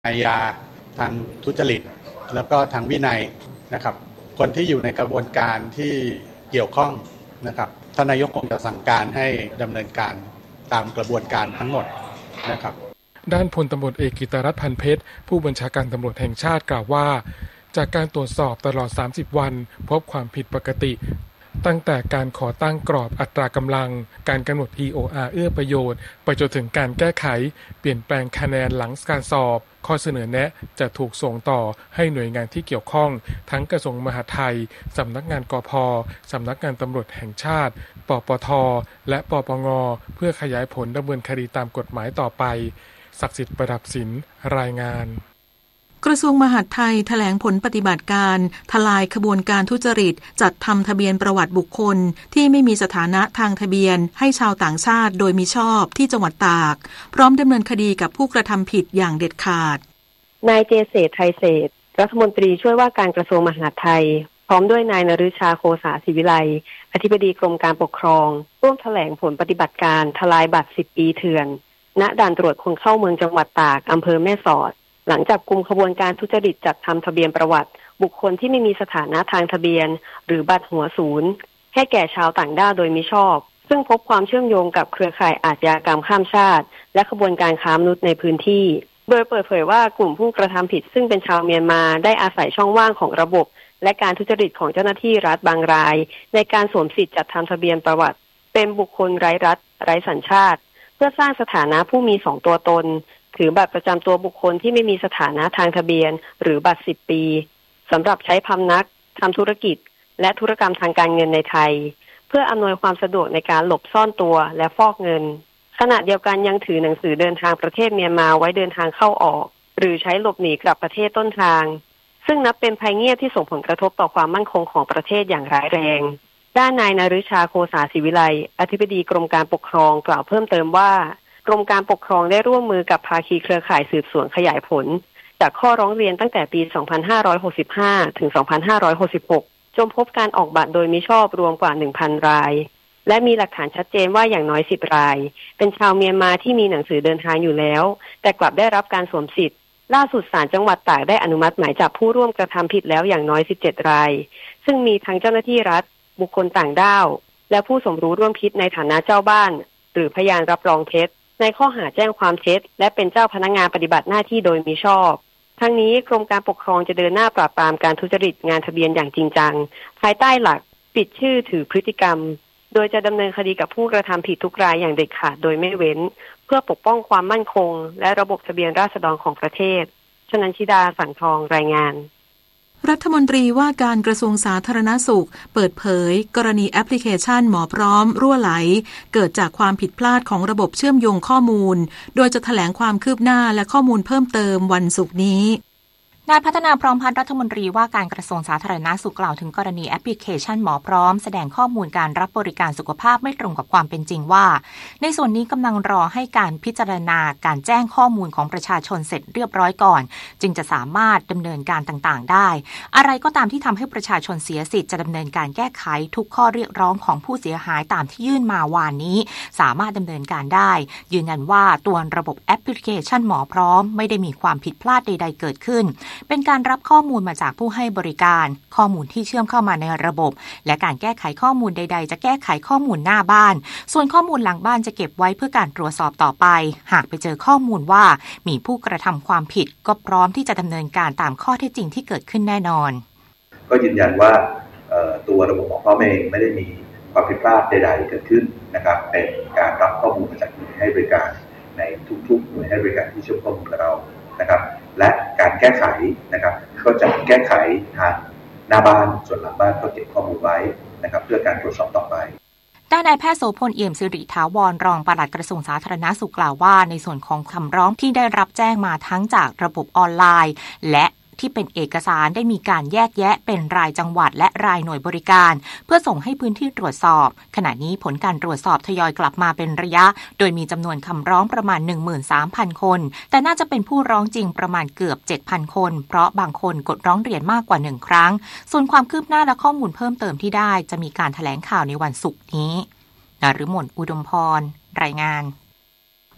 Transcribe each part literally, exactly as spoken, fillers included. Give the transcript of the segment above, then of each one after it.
อาญาทางทุจริตแล้วก็ทางวินัยนะครับคนที่อยู่ในกระบวนการที่เกี่ยวข้องนะครับท่านนายกคงจะสั่งการให้ดำเนินการตามกระบวนการทั้งหมดนะครับด้านพลตำรวจเอกกิตติรัตน์ พันเพชรผู้บัญชาการตำรวจแห่งชาติกล่าวว่าจากการตรวจสอบตลอดสามสิบวันพบความผิดปกติตั้งแต่การขอตั้งกรอบอัตรากำลังการกำหนด ที โอ อาร์ เอื้อประโยชน์ไปจนถึงการแก้ไขเปลี่ยนแปลงคะแนนหลังการสอบข้อเสนอแนะจะถูกส่งต่อให้หน่วยงานที่เกี่ยวข้องทั้งกระทรวงมหาดไทยสำนักงานกพ.สำนักงานตำรวจแห่งชาติปปท.และปปง.เพื่อขยายผลดำเนินคดีตามกฎหมายต่อไปศักดิ์สิทธิ์ประดับศิลป์รายงานกระทรวงมหาดไทยแถลงผลปฏิบัติการทลายขบวนการทุจริตจัดทำทะเบียนประวัติบุคคลที่ไม่มีสถานะทางทะเบียนให้ชาวต่างชาติโดยมิชอบที่จังหวัดตากพร้อมดำเนินคดีกับผู้กระทำผิดอย่างเด็ดขาดนายเจเศษไทยเศษรัฐมนตรีช่วยว่าการกระทรวงมหาดไทยพร้อมด้วยนายนฤชาโคสาศิวิไลอธิบดีกรมการปกครองร่วมแถลงผลปฏิบัติการทลายบัตรสิบปีเถื่อนณด่านตรวจคนเข้าเมืองจังหวัดตากอำเภอแม่สอดหลังจับกุมขบวนการทุจริตจัดทำทะเบียนประวัติบุคคลที่ไม่มีสถานะทางทะเบียนหรือบัตรหัวศูนย์ให้แก่ชาวต่างด้าวโดยมิชอบซึ่งพบความเชื่อมโยงกับเครือข่ายอาชญากรรมข้ามชาติและขบวนการค้ามนุษย์ในพื้นที่โดยเปิดเผยว่ากลุ่มผู้กระทำผิดซึ่งเป็นชาวเมียนมาได้อาศัยช่องว่างของระบบและการทุจริตของเจ้าหน้าที่รัฐบางรายในการสวมสิทธิ์จัดทำทะเบียนประวัติเป็นบุคคลไร้รัฐไร้สัญชาติเพื่อสร้างสถานะผู้มีสองตัวตนถือบัตรประจำตัวบุคคลที่ไม่มีสถานะทางทะเบียนหรือบัตรสิบปีสำหรับใช้พำนักทำธุรกิจและธุรกรรมทางการเงินในไทยเพื่ออำนวยความสะดวกในการหลบซ่อนตัวและฟอกเงินขณะเดียวกันยังถือหนังสือเดินทางประเทศเมียนมาไว้เดินทางเข้าออกหรือใช้หลบหนีกลับประเทศต้นทางซึ่งนับเป็นภัยเงียบที่ส่งผลกระทบต่อความมั่นคงของประเทศอย่างร้ายแรงด้านนายนฤชาโคสาศิวิไลอธิบดีกรมการปกครองกล่าวเพิ่มเติมว่ากรมการปกครองได้ร่วมมือกับภาคีเครือข่ายสืบสวนขยายผลจากข้อร้องเรียนตั้งแต่ปี สองพันห้าร้อยหกสิบห้า ถึง สองพันห้าร้อยหกสิบหก จนพบการออกบัตรโดยมิชอบรวมกว่า หนึ่งพัน รายและมีหลักฐานชัดเจนว่าอย่างน้อยสิบรายเป็นชาวเมียนมาที่มีหนังสือเดินทางอยู่แล้วแต่กลับได้รับการสวมสิทธิ์ล่าสุดศาลจังหวัดตากได้อนุมัติหมายจับผู้ร่วมกระทำผิดแล้วอย่างน้อยสิบเจ็ดรายซึ่งมีทั้งเจ้าหน้าที่รัฐบุคคลต่างด้าวและผู้สมรู้ร่วมคิดในฐานะเจ้าบ้านหรือพยานรับรองเท็จในข้อหาแจ้งความเท็จและเป็นเจ้าพนักงานปฏิบัติหน้าที่โดยมิชอบทั้งนี้กรมการปกครองจะเดินหน้าปราบปรามการทุจริตงานทะเบียนอย่างจริงจังภายใต้หลักปิดชื่อถือพฤติกรรมโดยจะดำเนินคดีกับผู้กระทำผิดทุกรายอย่างเด็ดขาดโดยไม่เว้นเพื่อปกป้องความมั่นคงและระบบทะเบียนราษฎรของประเทศชนันชิดาสังทองรายงานรัฐมนตรีว่าการกระทรวงสาธารณสุขเปิดเผยกรณีแอปพลิเคชันหมอพร้อมรั่วไหลเกิดจากความผิดพลาดของระบบเชื่อมโยงข้อมูลโดยจะแถลงความคืบหน้าและข้อมูลเพิ่มเติมวันศุกร์นี้นายพัฒนาพร้อมพัฒน์รัฐมนตรีว่าการกระทรวงสาธารณสุขกล่าวถึงกรณีแอปพลิเคชันหมอพร้อมแสดงข้อมูลการรับบริการสุขภาพไม่ตรงกับความเป็นจริงว่าในส่วนนี้กำลังรอให้การพิจารณาการแจ้งข้อมูลของประชาชนเสร็จเรียบร้อยก่อนจึงจะสามารถดำเนินการต่างๆได้อะไรก็ตามที่ทำให้ประชาชนเสียสิทธิ์จะดำเนินการแก้ไขทุกข้อเรียกร้องของผู้เสียหายตามที่ยื่นมาวานนี้สามารถดำเนินการได้ยืนยันว่าตัวระบบแอปพลิเคชันหมอพร้อมไม่ได้มีความผิดพลาดใดๆเกิดขึ้นเป็นการรับข้อมูลมาจากผู้ให้บริการข้อมูลที่เชื่อมเข้ามาในระบบและการแก้ไขข้อมูลใดๆจะแก้ไขข้อมูลหน้าบ้านส่วนข้อมูลหลังบ้านจะเก็บไว้เพื่อการตรวจสอบต่อไปหากไปเจอข้อมูลว่ามีผู้กระทำความผิดก็พร้อมที่จะดำเนินการตามข้อเท็จจริงที่เกิดขึ้นแน่นอนก็ยืนยันว่าตัวระบบของพ่อแม่ไม่ได้มีความผิดพลาดใดๆเกิดขึ้นนะครับเป็นการรับข้อมูลมาจากหน่วยให้บริการในทุกๆหน่วยให้บริการที่เชื่อมข้อมูลกับเรานะครับและการแก้ไขนะครับก็จะแก้ไขทางหน้าบ้านส่วนหลังบ้านก็เก็บข้อมูลไว้นะครับเพื่อการตรวจสอบต่อไปด้านนายแพทย์โสพลเอี่ยมสิริถาวรรองปลัดกระทรวงสาธารณสุขกล่าวว่าในส่วนของคำร้องที่ได้รับแจ้งมาทั้งจากระบบออนไลน์และที่เป็นเอกสารได้มีการแยกแยะเป็นรายจังหวัดและรายหน่วยบริการเพื่อส่งให้พื้นที่ตรวจสอบขณะนี้ผลการตรวจสอบทยอยกลับมาเป็นระยะโดยมีจำนวนคำร้องประมาณ หนึ่งหมื่นสามพัน คนแต่น่าจะเป็นผู้ร้องจริงประมาณเกือบ เจ็ดพัน คนเพราะบางคนกดร้องเรียนมากกว่าหนึ่งครั้งส่วนความคืบหน้าและข้อมูลเพิ่มเติมที่ได้จะมีการแถลงข่าวในวันศุกร์นี้นฤมลอุดมพรรายงาน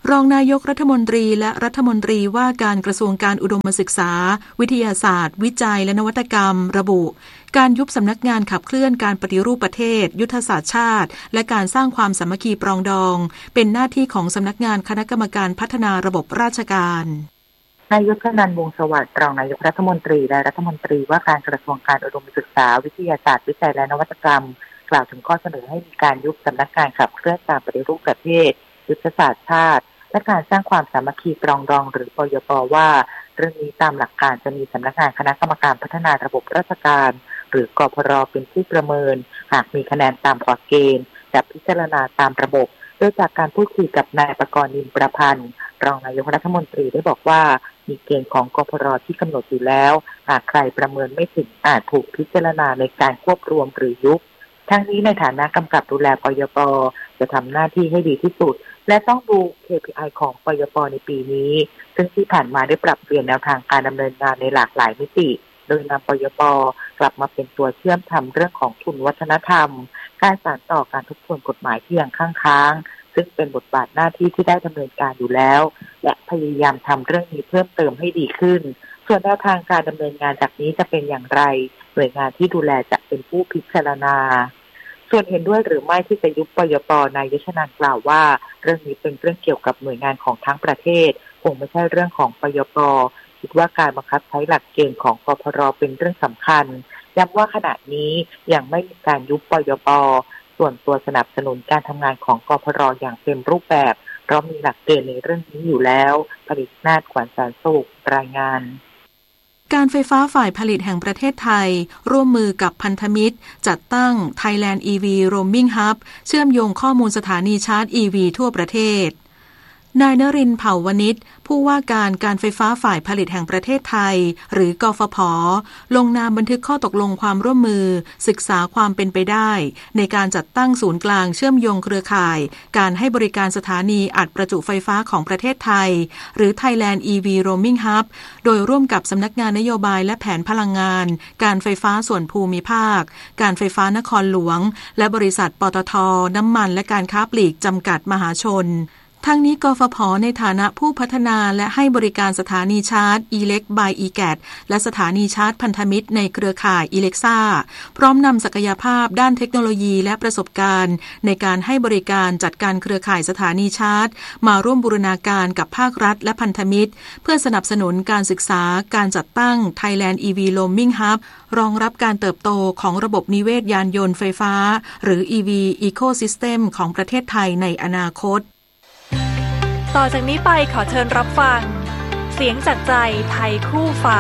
รองนายกรัฐมนตรีและรัฐมนตรีว่าการกระทรวงการอุดมศึกษาวิทยาศาสตร์วิจัยและนวัตกรรมระบุการยุบสำนักงานขับเคลื่อนการปฏิรูปประเทศยุทธศาสตร์ชาติและการสร้างความสามัคคีปรองดองเป็นหน้าที่ของสำนักงานคณะกรรมการพัฒนาระบบราชการนายกธนันท์ วงศ์สวัสดิ์รองนายกรัฐมนตรีและรัฐมนตรีว่าการกระทรวงการอุดมศึกษาวิทยาศาสตร์วิจัยและนวัตกรรมกล่าวถึงข้อเสนอให้มีการยุบสำนักงานขับเคลื่อนการปฏิรูปประเทศยุทธศาสตร์ชาติและการสร้างความสามัคคีปรองดองหรือปยป.ว่าเรื่องนี้ตามหลักการจะมีสำนักงานคณะกรรมการพัฒนาระบบราชการหรือกพร.เป็นผู้ประเมินหากมีคะแนนตามหลักเกณฑ์จะพิจารณาตามระบบโดยจากการพูดคุยกับนายประกรณ์ นินประพันธ์รองนายกรัฐมนตรีได้บอกว่ามีเกณฑ์ของกพร.ที่กำหนดอยู่แล้วหากใครประเมินไม่ถึงอาจถูกพิจารณาในการควบรวมหรือยุบทั้งนี้ในฐานะกำกับดูแลปยป.จะทำหน้าที่ให้ดีที่สุดและต้องดู เค พี ไอ ของปยป.ในปีนี้ซึ่งที่ผ่านมาได้ปรับเปลี่ยนแนวทางการดำเนินงานในหลากหลายมิติโดยนำปยป.กลับมาเป็นตัวเชื่อมทำเรื่องของทุนวัฒนธรรมการสานต่อการทบทวนกฎหมายที่ยังค้างๆซึ่งเป็นบทบาทหน้าที่ที่ได้ดำเนินการอยู่แล้วและพยายามทำเรื่องนี้เพิ่มเติมให้ดีขึ้นส่วนแนวทางการดำเนินงานจากนี้จะเป็นอย่างไรหน่วยงานที่ดูแลจะเป็นผู้พิจารณาส่วนเห็นด้วยหรือไม่ที่จะยุบปยป.นายชนันท์กล่าวว่าเรื่องนี้เป็นเรื่องเกี่ยวกับหน่วยงานของทั้งประเทศคงไม่ใช่เรื่องของปยป.คิดว่าการบังคับใช้หลักเกณฑ์ของกพร.เป็นเรื่องสำคัญย้ำว่าขณะนี้ยังไม่มีการยุบปยป.ส่วนตัวสนับสนุนการทำงานของกพร.อย่างเต็มรูปแบบเพราะมีหลักเกณฑ์ในเรื่องนี้อยู่แล้วผลิตนาฏขวัญแสนสุขรายงานการไฟฟ้าฝ่ายผลิตแห่งประเทศไทยร่วมมือกับพันธมิตรจัดตั้ง Thailand อี วี Roaming Hub เชื่อมโยงข้อมูลสถานีชาร์จ อี วี ทั่วประเทศนายนรินทร์ เผ่าวณิชผู้ว่าการการไฟฟ้าฝ่ายผลิตแห่งประเทศไทยหรือกฟผ.ลงนามบันทึกข้อตกลงความร่วมมือศึกษาความเป็นไปได้ในการจัดตั้งศูนย์กลางเชื่อมโยงเครือข่ายการให้บริการสถานีอัดประจุไฟฟ้าของประเทศไทยหรือ Thailand อี วี Roaming Hub โดยร่วมกับสำนักงานนโยบายและแผนพลังงานการไฟฟ้าส่วนภูมิภาคการไฟฟ้านครหลวงและบริษัทปตท.น้ำมันและการค้าปลีกจำกัดมหาชนทั้งนี้กฟผ.ในฐานะผู้พัฒนาและให้บริการสถานีชาร์จ Elect by อี แกท และสถานีชาร์จพันธมิตรในเครือข่าย Elexa พร้อมนำศักยภาพด้านเทคโนโลยีและประสบการณ์ในการให้บริการจัดการเครือข่ายสถานีชาร์จมาร่วมบูรณาการกับภาครัฐและพันธมิตรเพื่อสนับสนุนการศึกษาการจัดตั้ง Thailand อี วี Roaming Hub รองรับการเติบโตของระบบนิเวศยานยนต์ไฟฟ้าหรือ อี วี Ecosystem ของประเทศไทยในอนาคตต่อจากนี้ไปขอเชิญรับฟังเสียงจากใจไทยคู่ฟ้า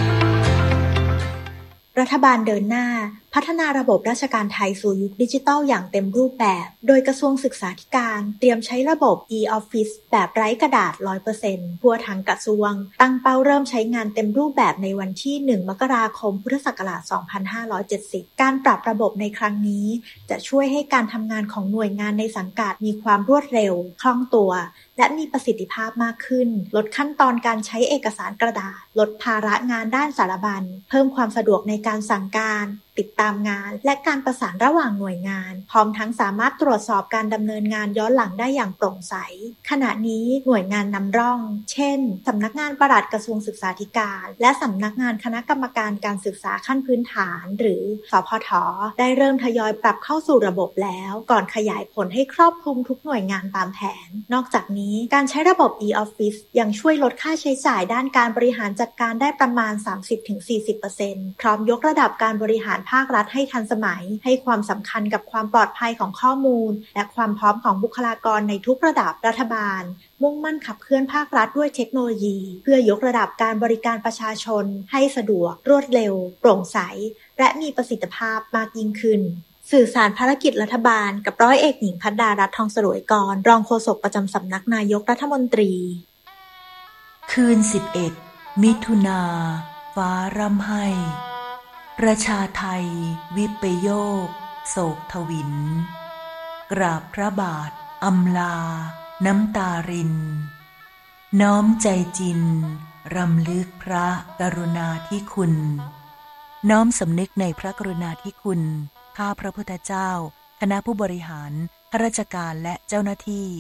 รัฐบาลเดินหน้าพัฒนาระบบราชการไทยสู่ยุคดิจิทัลอย่างเต็มรูปแบบโดยกระทรวงศึกษาธิการเตรียมใช้ระบบ e-office แบบไร้กระดาษ ร้อยเปอร์เซ็นต์ ทั่วทั้งกระทรวงตั้งเป้าเริ่มใช้งานเต็มรูปแบบในวันที่หนึ่งมกราคมพุทธศักราชสองพันห้าร้อยเจ็ดสิบการปรับระบบในครั้งนี้จะช่วยให้การทำงานของหน่วยงานในสังกัดมีความรวดเร็วคล่องตัวและมีประสิทธิภาพมากขึ้นลดขั้นตอนการใช้เอกสารกระดาษลดภาระงานด้านสารบัญเพิ่มความสะดวกในการสั่งการติดตามงานและการประสานระหว่างหน่วยงานพร้อมทั้งสามารถตรวจสอบการดำเนินงานย้อนหลังได้อย่างโปร่งใสขณะนี้หน่วยงานนำร่องเช่นสำนักงานปลัดกระทรวงศึกษาธิการและสำนักงานคณะกรรมการการศึกษาขั้นพื้นฐานหรือสพท.ได้เริ่มทยอยปรับเข้าสู่ระบบแล้วก่อนขยายผลให้ครอบคลุมทุกหน่วยงานตามแผนนอกจากนี้การใช้ระบบ e-office ยังช่วยลดค่าใช้จ่ายด้านการบริหารจัดการได้ประมาณ สามสิบถึงสี่สิบเปอร์เซ็นต์ พร้อมยกระดับการบริหารภาครัฐให้ทันสมัยให้ความสำคัญกับความปลอดภัยของข้อมูลและความพร้อมของบุคลากรในทุกระดับรัฐบาลมุ่งมั่นขับเคลื่อนภาครัฐด้วยเทคโนโลยีเพื่อยกระดับการบริการประชาชนให้สะดวกรวดเร็วโปร่งใสและมีประสิทธิภาพมากยิ่งขึ้นสื่อสารภารกิจรัฐบาลกับร้อยเอกหญิงภัดดารัตน์ ทองสรวยกรรองโฆษกประจำสำนักนายกรัฐมนตรีคืนสิบเอ็ดมิถุนาฟ้าร่ำไห้ประชาไทยวิปโยคโศกทวินกราบพระบาทอำลาน้ำตารินน้อมใจจินรำลึกพระกรุณาธิคุณน้อมสำนึกในพระกรุณาธิคุณข้าพระพุทธเจ้าคณะผู้บริหารข้าราชการและเจ้าหน้าที่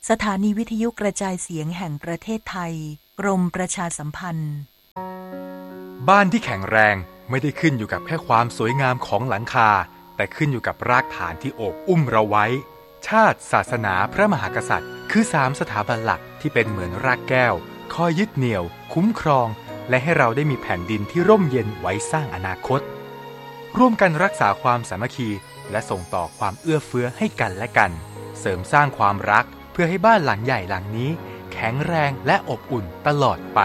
สถานีวิทยุกระจายเสียงแห่งประเทศไทยกรมประชาสัมพันธ์บ้านที่แข็งแรงไม่ได้ขึ้นอยู่กับแค่ความสวยงามของหลังคาแต่ขึ้นอยู่กับรากฐานที่โอบอุ้มเราไว้ชาติศาสนาพระมหากษัตริย์คือสามสถาบันหลักที่เป็นเหมือนรากแก้วคอยยึดเหนี่ยวคุ้มครองและให้เราได้มีแผ่นดินที่ร่มเย็นไว้สร้างอนาคตร่วมกันรักษาความสามัคคีและส่งต่อความเอื้อเฟื้อให้กันและกันเสริมสร้างความรักเพื่อให้บ้านหลังใหญ่หลังนี้แข็งแรงและอบอุ่นตลอดไป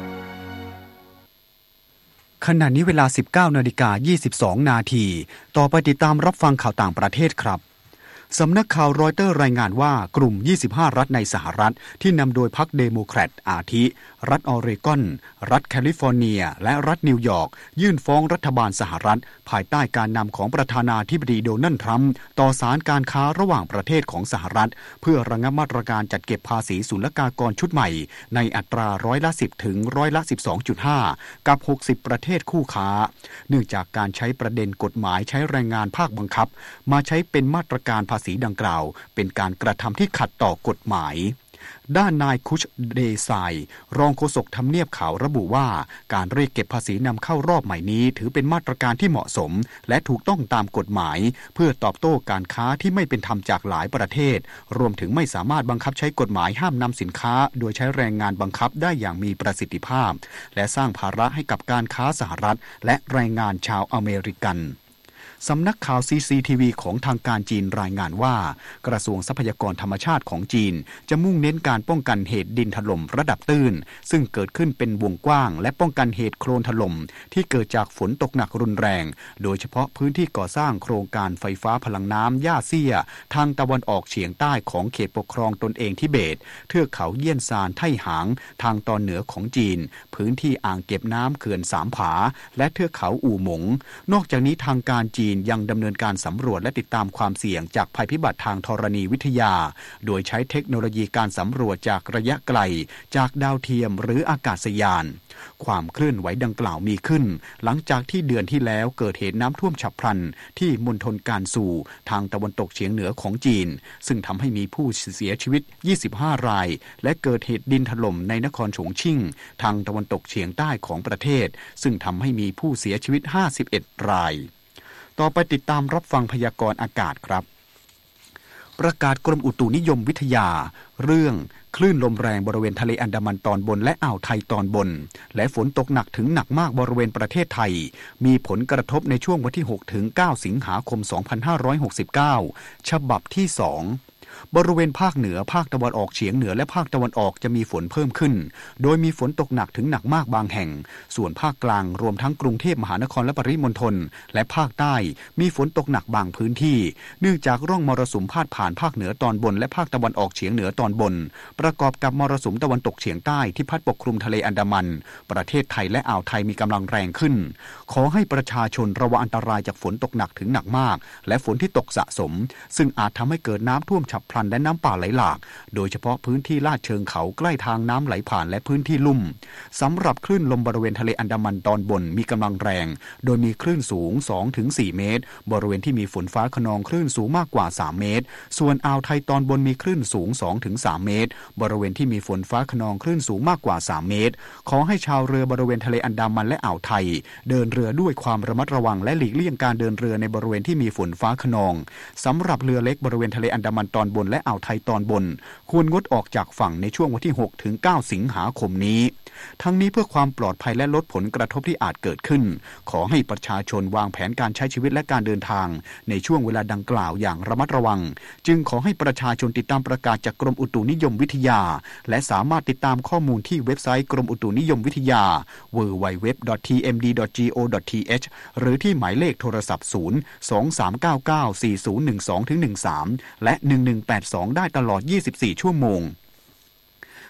ขณะนี้เวลา สิบเก้านาฬิกายี่สิบสองนาทีต่อไปติดตามรับฟังข่าวต่างประเทศครับสำนักข่าวรอยเตอร์รายงานว่ากลุ่มยี่สิบห้ารัฐในสหรัฐที่นำโดยพรรคเดโมแครตอาทิรัฐออริกอนรัฐแคลิฟอร์เนียและรัฐนิวยอร์กยื่นฟ้องรัฐบาลสหรัฐภายใต้การนำของประธานาธิบดีโดนัลด์ทรัมป์ต่อศาลการค้าระหว่างประเทศของสหรัฐเพื่อระงับมาตรการจัดเก็บภาษีศุลกากรชุดใหม่ในอัตราร้อยละสิบถึงร้อยละ สิบสองจุดห้า กับหกสิบประเทศคู่ค้าเนื่องจากการใช้ประเด็นกฎหมายใช้แรงงานภาคบังคับมาใช้เป็นมาตรการภาษีดังกล่าวเป็นการกระทำที่ขัดต่อกฎหมายด้านนายคุชเดซายรองโฆษกทำเนียบขาวระบุว่าการเรียกเก็บภาษีนำเข้ารอบใหม่นี้ถือเป็นมาตรการที่เหมาะสมและถูกต้องตามกฎหมายเพื่อตอบโต้การค้าที่ไม่เป็นธรรมจากหลายประเทศรวมถึงไม่สามารถบังคับใช้กฎหมายห้ามนำสินค้าโดยใช้แรงงานบังคับได้อย่างมีประสิทธิภาพและสร้างภาระให้กับการค้าสหรัฐและแรงงานชาวอเมริกันสำนักข่าว ซี ซี ที วี ของทางการจีนรายงานว่ากระทรวงทรัพยากรธรรมชาติของจีนจะมุ่งเน้นการป้องกันเหตุดินถล่มระดับตื้นซึ่งเกิดขึ้นเป็นวงกว้างและป้องกันเหตุโคลนถล่มที่เกิดจากฝนตกหนักรุนแรงโดยเฉพาะพื้นที่ก่อสร้างโครงการไฟฟ้าพลังน้ำย่าเซี่ยทางตะวันออกเฉียงใต้ของเขตปกครองตนเองทิเบตเทือกเขาเยี่ยนซานไท่หางทางตอนเหนือของจีนพื้นที่อ่างเก็บน้ำเขื่อนสามผาและเทือกเขาอู่หมงนอกจากนี้ทางการจีนยังดำเนินการสำรวจและติดตามความเสี่ยงจากภัยพิบัติทางธรณีวิทยาโดยใช้เทคโนโลยีการสำรวจจากระยะไกลจากดาวเทียมหรืออากาศยานความเคลื่อนไหวดังกล่าวมีขึ้นหลังจากที่เดือนที่แล้วเกิดเหตุน้ำท่วมฉับพลันที่มณฑลการซูทางตะวันตกเฉียงเหนือของจีนซึ่งทำให้มีผู้เสียชีวิตยี่สิบห้ารายและเกิดเหตุดินถล่มในนครฉงชิ่งทางตะวันตกเฉียงใต้ของประเทศซึ่งทำให้มีผู้เสียชีวิตห้าสิบเอ็ดรายต่อไปติดตามรับฟังพยากรณ์อากาศครับประกาศกรมอุตุนิยมวิทยาเรื่องคลื่นลมแรงบริเวณทะเลอันดามันตอนบนและอ่าวไทยตอนบนและฝนตกหนักถึงหนักมากบริเวณประเทศไทยมีผลกระทบในช่วงวันที่หกถึงเก้าสิงหาคมสองพันห้าร้อยหกสิบเก้าฉบับที่สองบริเวณภาคเหนือภาคตะวันออกเฉียงเหนือและภาคตะวันออกจะมีฝนเพิ่มขึ้นโดยมีฝนตกหนักถึงหนักมากบางแห่งส่วนภาคกลางรวมทั้งกรุงเทพมหานครและปริมณฑลและภาคใต้มีฝนตกหนักบางพื้นที่เนื่องจากร่องมรสุมพาดผ่านภาคเหนือตอนบนและภาคตะวันออกเฉียงเหนือตอนบนประกอบกับมรสุมตะวันตกเฉียงใต้ที่พัดปกคลุมทะเลอันดามันประเทศไทยและอ่าวไทยมีกำลังแรงขึ้นขอให้ประชาชนระวังอันตรายจากฝนตกหนักถึงหนักมากและฝนที่ตกสะสมซึ่งอาจทำให้เกิดน้ำท่วมฉับพลันและน้ำป่าไหลหลากโดยเฉพาะพื้นที่ลาดเชิงเขาใกล้ทางน้ำไหลผ่านและพื้นที่ลุ่มสำหรับคลื่นลมบริเวณทะเลอันดามันตอนบนมีกำลังแรงโดยมีคลื่นสูง สองถึงสี่ เมตรบริเวณที่มีฝนฟ้าคะนองคลื่นสูงมากกว่าสามเมตรส่วนอ่าวไทยตอนบนมีคลื่นสูง สองถึงสาม เมตรบริเวณที่มีฝนฟ้าคะนองคลื่นสูงมากกว่าสามเมตรขอให้ชาวเรือบริเวณทะเลอันดามันและอ่าวไทยเดินเรือด้วยความระมัดระวังและหลีกเลี่ยงการเดินเรือในบริเวณที่มีฝนฟ้าคะนองสำหรับเรือเล็กบริเวณทะเลอันดามันตอนบนและอ่าวไทยตอนบนควรงดออกจากฝั่งในช่วงวันที่หกถึงเก้าสิงหาคมนี้ทั้งนี้เพื่อความปลอดภัยและลดผลกระทบที่อาจเกิดขึ้นขอให้ประชาชนวางแผนการใช้ชีวิตและการเดินทางในช่วงเวลาดังกล่าวอย่างระมัดระวังจึงขอให้ประชาชนติดตามประกาศจากกรมอุตุนิยมวิทยาและสามารถติดตามข้อมูลที่เว็บไซต์กรมอุตุนิยมวิทยา ดับเบิลยู ดับเบิลยู ดับเบิลยู ดอท ที เอ็ม ดี ดอท จี โอ ดอท ที เอช หรือที่หมายเลขโทรศัพท์ศูนย์ สอง สาม เก้า เก้า สี่ ศูนย์ หนึ่ง สอง หนึ่ง สามและหนึ่ง หนึ่ง แปด สองได้ตลอดยี่สิบสี่ชั่วโมง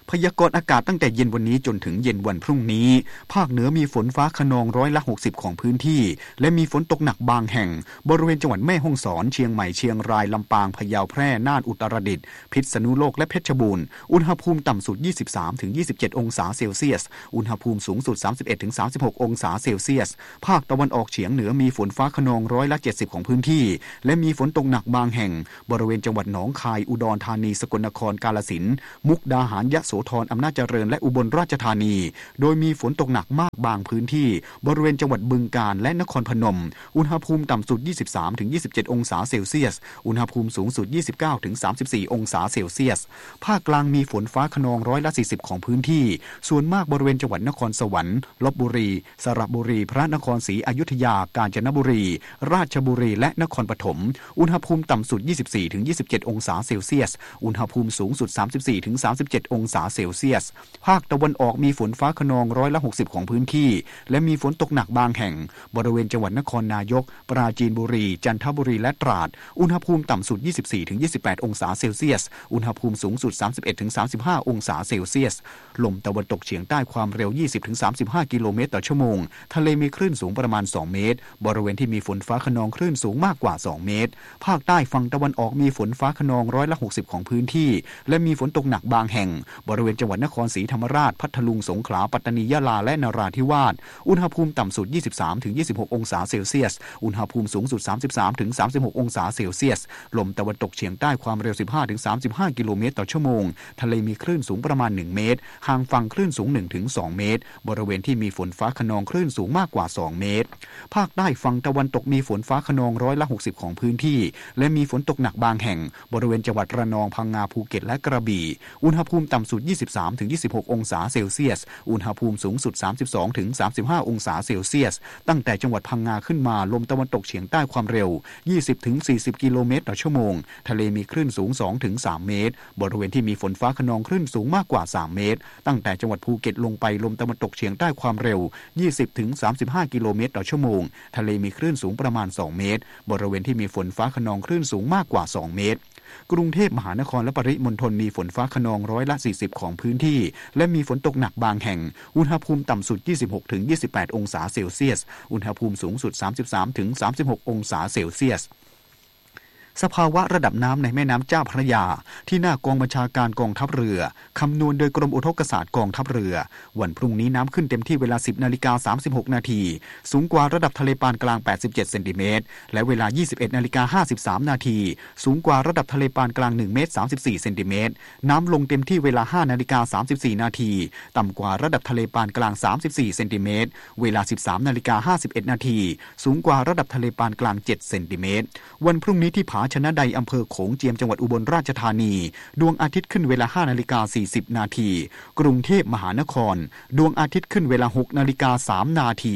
พยากรณ์อากาศตั้งแต่เย็นวันนี้จนถึงเย็นวันพรุ่งนี้ภาคเหนือมีฝนฟ้าคะนองร้อยละหกสิบของพื้นที่และมีฝนตกหนักบางแห่งบริเวณจังหวัดแม่ฮ่องสอนเชียงใหม่เชียงรายลำปางพะเยาแพร่น่านอุตรดิตถ์พิษณุโลกและเพชรบูรณ์อุณหภูมิต่ำสุด ยี่สิบสามถึงยี่สิบเจ็ด องศาเซลเซียสอุณหภูมิสูงสุด สามสิบเอ็ดถึงสามสิบหก องศาเซลเซียสภาคตะวันออกเฉียงเหนือมีฝนฟ้าคะนองร้อยละเจ็ดสิบของพื้นที่และมีฝนตกหนักบางแห่งบริเวณจังหวัดหนองคายอุดรธานีสกลนครกาฬสินธุ์มุกดาหารยะโสธรอำนาจเจริญและอุบลราชธานีโดยมีฝนตกหนักมากบางพื้นที่บริเวณจังหวัดบึงกาฬและนครพนมอุณหภูมิต่ำสุด ยี่สิบสามถึงยี่สิบเจ็ด องศาเซลเซียสอุณหภูมิสูงสุด ยี่สิบเก้าถึงสามสิบสี่ องศาเซลเซียสภาคกลางมีฝนฟ้าคะนองร้อยละสี่สิบของพื้นที่ส่วนมากบริเวณจังหวัดนครสวรรค์ลพบุรีสระบุรีพระนครศรีอยุธยากาญจนบุรีราชบุรีและนครปฐมอุณหภูมิต่ำสุด ยี่สิบสี่ถึงยี่สิบเจ็ด องศาเซลเซียสอุณหภูมิสูงสุด สามสิบสี่ถึงสามสิบเจ็ด องศาเซลเซียสภาคตะวันออกมีฝนฟ้าคะนองร้อยละหกสิบของพื้นที่และมีฝนตกหนักบางแห่งบริเวณจังหวัดนครนายกปราจีนบุรีจันทบุรีและตราดอุณหภูมิต่ำสุด ยี่สิบสี่ถึงยี่สิบแปด องศาเซลเซียสอุณหภูมิสูงสุด สามสิบเอ็ดถึงสามสิบห้า องศาเซลเซียสลมตะวันตกเฉียงใต้ความเร็ว ยี่สิบถึงสามสิบห้า กิโลเมตรต่อชั่วโมงทะเลมีคลื่นสูงประมาณสองเมตรบริเวณที่มีฝนฟ้าคะนองคลื่นสูงมากกว่าสองเมตรภาคใต้ฝั่งตะวันออกมีฝนฟ้าคะนองร้อยละหกสิบของพื้นที่และมีฝนตกหนักบางแห่งบริเวณจังหวัดนครศรีธรรมราชพัทลุงสงขลาปัตตานียะลาและนราธิวาสอุณหภูมิต่ำสุด ยี่สิบสามถึงยี่สิบหก องศาเซลเซียสอุณหภูมิสูงสุด สามสิบสามถึงสามสิบหก องศาเซลเซียสลมตะวันตกเฉียงใต้ความเร็ว สิบห้าถึงสามสิบห้า กิโลเมตรต่อชั่วโมงทะเลมีคลื่นสูงประมาณหนึ่งเมตรห่างฝั่งคลื่นสูง หนึ่งถึงสอง เมตรบริเวณที่มีฝนฟ้าคะนองคลื่นสูงมากกว่าสองเมตรภาคใต้ฝั่งตะวันตกมีฝนฟ้าคะนองร้อยละหกสิบของพื้นที่และมีฝนตกหนักบางแห่งบริเวณจังหวัดระนองพังงาภูเก็ตและกระบี่อุณหภูมิต่ำสุด ยี่สิบสามถึงยี่สิบหก องศาเซลเซียสอุณหภูมิสูงสุด สามสิบสองถึงสามสิบห้า องศาเซลเซียสตั้งแต่จังหวัดพังงาขึ้นมาลมตะวันตกเฉียงใต้ความเร็ว ยี่สิบถึงสี่สิบ กิโลเมตรต่อชั่วโมงทะเลมีคลื่นสูง สองถึงสาม เมตรบริเวณที่มีฝนฟ้าคะนองคลื่นสูงมากกว่าสามเมตรตั้งแต่จังหวัดภูเก็ตลงไปลมตะวันตกเฉียงใต้ความเร็ว ยี่สิบถึงสามสิบห้า กิโลเมตรต่อชั่วโมงทะเลมีคลื่นสูงประมาณสองเมตรบริเวณที่มีฝนฟ้าคะนองคลื่นสูงมากกว่าสองเมตรกรุงเทพมหานครและปริมณฑลมีฝนฟ้าคะนองร้อยละสี่สิบของพื้นที่และมีฝนตกหนักบางแห่งอุณหภูมิต่ำสุด ยี่สิบหกถึงยี่สิบแปด องศาเซลเซียสอุณหภูมิสูงสุด สามสิบสามถึงสามสิบหก องศาเซลเซียสสภาวะระดับน้ำในแม่น้ำเจ้าพระยาที่หน้ากองบัญชาการกองทัพเรือคำนวณโดยกรมอุทกศาสตร์กองทัพเรือวันพรุ่งนี้น้ำขึ้นเต็มที่เวลา สิบนาฬิกาสามสิบหกนาทีสูงกว่าระดับทะเลปานกลางแปดสิบเจ็ดเซนติเมตรและเวลา ยี่สิบเอ็ดนาฬิกาห้าสิบสามนาทีสูงกว่าระดับทะเลปานกลางหนึ่งเมตรสามสิบสี่เซนติเมตรน้ำลงเต็มที่เวลา ห้านาฬิกาสามสิบสี่นาทีต่ำกว่าระดับทะเลปานกลางสามสิบสี่เซนติเมตรเวลา สิบสามนาฬิกาห้าสิบเอ็ดนาทีสูงกว่าระดับทะเลปานกลางเจ็ดเซนติเมตรวันพรุ่งนี้ที่ผาชนะใดอำเภอโขงเจียมจังหวัดอุบลราชธานีดวงอาทิตย์ขึ้นเวลา ห้านาฬิกาสี่สิบนาทีกรุงเทพมหานครดวงอาทิตย์ขึ้นเวลา หกนาฬิกาสามนาที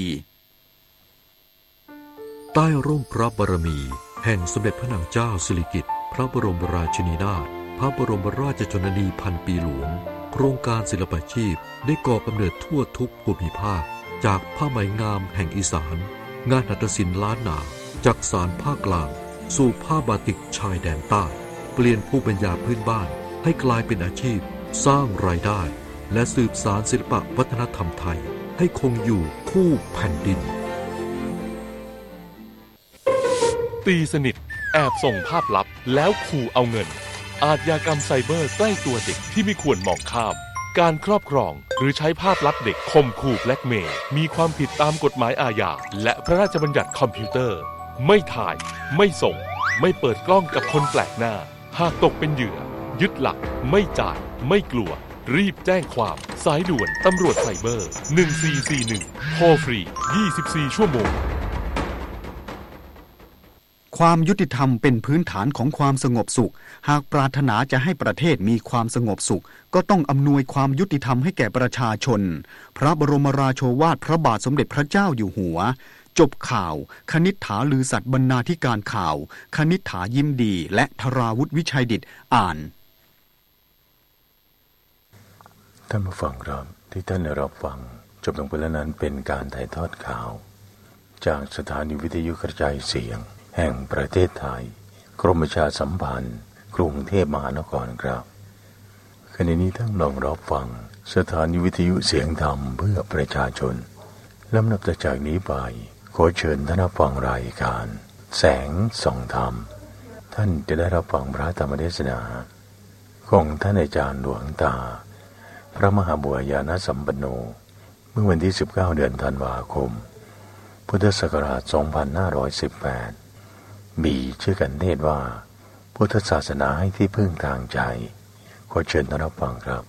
ใต้ร่มพระบารมีแห่งสมเด็จพระนางเจ้าสิริกิติ์พระบรมราชินีนาถพระบรมราชชนนีพันปีหลวงโครงการศิลปาชีพได้ก่อกำเนิดทั่วทุกภูมิภาคจากผ้าไหมงามแห่งอีสานงานหัตถศิลป์ล้านนาจากสานภาคกลางสู่ผ้าบาติกชายแดนใต้เปลี่ยนภูมิปัญญาพื้นบ้านให้กลายเป็นอาชีพสร้างรายได้และสืบสานศิลปวัฒนธรรมไทยให้คงอยู่คู่แผ่นดินตีสนิทแอบส่งภาพลับแล้วขู่เอาเงินอาชญากรรมไซเบอร์ใกล้ตัวเด็กที่ไม่ควรมองข้ามการครอบครองหรือใช้ภาพลับเด็กข่มขู่แบล็กเมย์มีความผิดตามกฎหมายอาญาและพระราชบัญญัติคอมพิวเตอร์ไม่ถ่ายไม่ส่งไม่เปิดกล้องกับคนแปลกหน้าหากตกเป็นเหยื่อยึดหลักไม่จ่ายไม่กลัวรีบแจ้งความสายด่วนตำรวจไซเบอร์หนึ่งสี่สี่หนึ่งโทรฟรียี่สิบสี่ชั่วโมงความยุติธรรมเป็นพื้นฐานของความสงบสุขหากปรารถนาจะให้ประเทศมีความสงบสุขก็ต้องอำนวยความยุติธรรมให้แก่ประชาชนพระบรมราโชวาทพระบาทสมเด็จพระเจ้าอยู่หัวจบข่าวคณิษฐาลือสัตย์บรรณาธิการข่าวคณิษฐายิ้มดีและธราวุฒิวิชัยดิษฐ์อ่านท่านผู้ฟังครับที่ท่านได้รับฟังจบลงไปแล้วนั้นเป็นการถ่ายทอดข่าวจากสถานีวิทยุกระจายเสียงแห่งประเทศไทยกรมประชาสัมพันธ์กรุงเทพมหานครครับขขณะนี้ทั้งลองรับฟังสถานีวิทยุเสียงธรรมเพื่อประชาชนลำดับจากนี้ไปขอเชิญท่านรับฟังรายการแสงส่องธรรมท่านจะได้รับฟังพระธรรมเทศนาของท่านอาจารย์หลวงตาพระมหาบัวญาณสัมปันโนเมื่อวันที่สิบเก้าเดือนธันวาคมพุทธศักราชสองพันห้าร้อยสิบแปดมีชื่อกันเทศว่าพุทธศาสนาให้ที่พึ่งทางใจขอเชิญท่านรับฟังครับ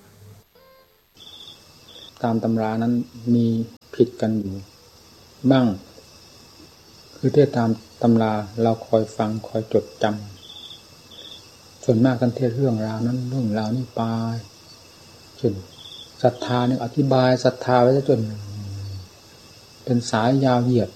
ตามตำรานั้นมีผิดกันอยู่บ้างคือที่ตามตำราเราคอยฟังคอยจดจำส่วนมากกันเทศเรื่องราวนั้นเรื่องราวนี้ไปจนศรัทธาเนี่ยอธิบายศรัทธาไว้จนเป็นสายยาวเหยียด